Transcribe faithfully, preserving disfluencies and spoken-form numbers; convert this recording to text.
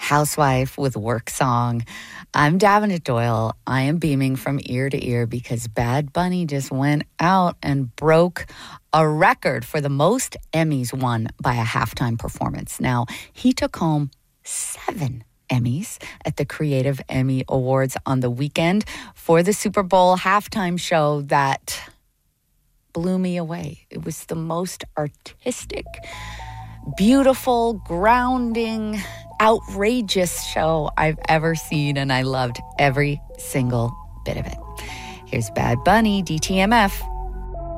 housewife with work song. I'm Davenant Doyle. I am beaming from ear to ear because Bad Bunny just went out and broke a record for the most Emmys won by a halftime performance. Now, he took home seven Emmys at the Creative Emmy Awards on the weekend for the Super Bowl halftime show that blew me away. It was the most artistic, beautiful, grounding, outrageous show I've ever seen, and I loved every single bit of it. Here's Bad Bunny, D T M F,